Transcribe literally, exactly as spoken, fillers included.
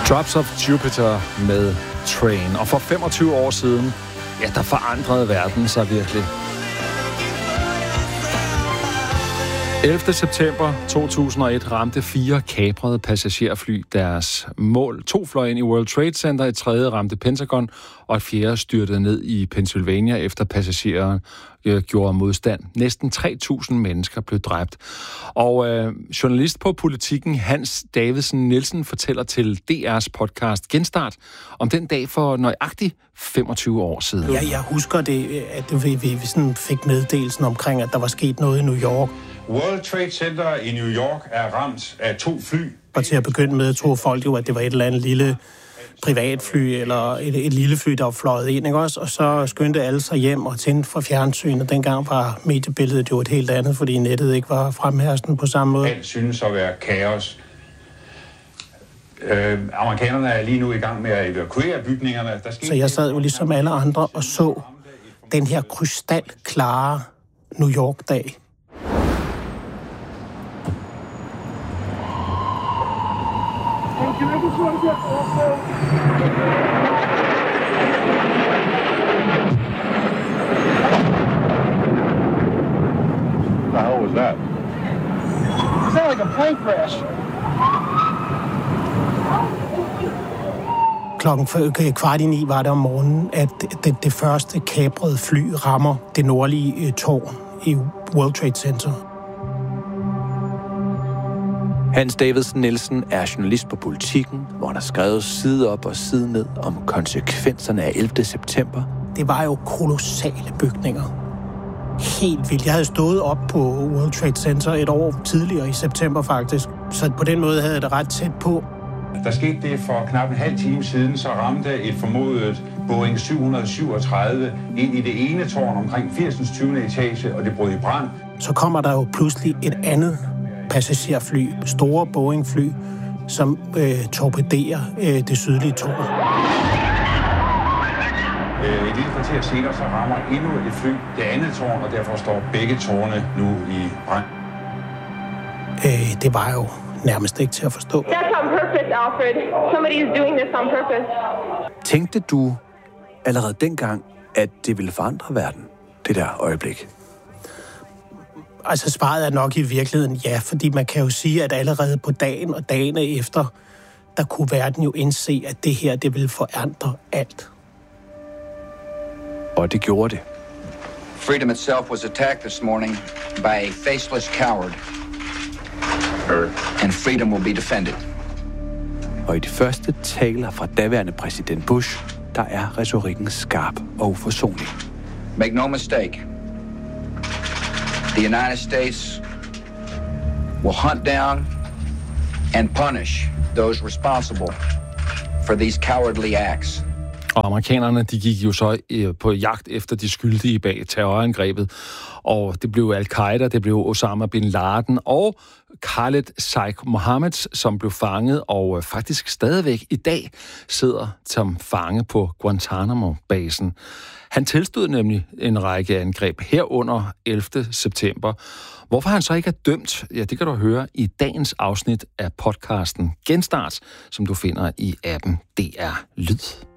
Drops of Jupiter med Train. Og for femogtyve år siden, ja, der forandrede verden sig virkelig. ellevte september to tusind og et ramte fire kaprede passagerfly deres mål. To fløj ind i World Trade Center, et tredje ramte Pentagon, og et fjerde styrtede ned i Pennsylvania, efter passagerer øh, gjorde modstand. Næsten tre tusind mennesker blev dræbt. Og øh, journalist på Politikken, Hans Davidsen Nielsen, fortæller til D R's podcast Genstart om den dag for nøjagtigt femogtyve år siden. Ja, jeg husker det, at vi, vi sådan fik meddelelsen omkring, at der var sket noget i New York. World Trade Center i New York er ramt af to fly. Og til at begynde med troede folk jo, at det var et eller andet lille privatfly, eller et, et lille fly, der var fløjet ind, ikke også? Og så skyndte alle sig hjem og tændte for fjernsyn, og dengang var mediebilledet jo et helt andet, fordi nettet ikke var fremherskende på samme måde. Alt synes at være kaos. Øh, amerikanerne er lige nu i gang med at evakuere bygningerne. Der så jeg sad jo ligesom alle andre og så den her krystalklare New York-dag. Can I just want to get also? What the hell was that? It sounded like a plane crash. Klokken kvart i ni var det om morgenen, at det, det første kaprede fly rammer det nordlige tårn i World Trade Center. Hans Davidsen Nielsen er journalist på Politikken, hvor han har skrevet side op og side ned om konsekvenserne af ellevte september. Det var jo kolossale bygninger. Helt vildt. Jeg havde stået op på World Trade Center et år tidligere i september faktisk, så på den måde havde jeg det ret tæt på. Der skete det for knap en halv time siden, så ramte et formodet Boeing syv syvogtredive ind i det ene tårn omkring firsindens tyvende etage, og det brød i brand. Så kommer der jo pludselig et andet passagerfly, store Boeing-fly, som øh, torpederer øh, det sydlige tårn. Øh, et lille kvarter senere, så rammer endnu et fly det andet tårn, og derfor står begge tårne nu i brand. Øh, det var jo nærmest ikke til at forstå. That's on purpose, Alfred. Somebody is doing this on purpose. Tænkte du allerede dengang, at det ville forandre verden, det der øjeblik? Altså svaret er nok i virkeligheden ja, fordi man kan jo sige, at allerede på dagen og dagene efter, der kunne verden jo indse, at det her, det ville forandre alt. Og det gjorde det. Freedom itself was attacked this morning by a faceless coward. And freedom will be defended. Og i de første taler fra daværende præsident Bush, der er retorikken skarp og uforsonlig. Make no mistake. The United States will hunt down and punish those responsible for these cowardly acts. Og amerikanerne, de gik jo så på jagt efter de skyldige bag terrorangrebet. Og det blev Al-Qaida, det blev Osama bin Laden og Khaled Sheikh Mohammed, som blev fanget og faktisk stadigvæk i dag sidder som fange på Guantanamo-basen. Han tilstod nemlig en række angreb herunder ellevte september. Hvorfor han så ikke er dømt, ja, det kan du høre i dagens afsnit af podcasten Genstart, som du finder i appen D R Lyd.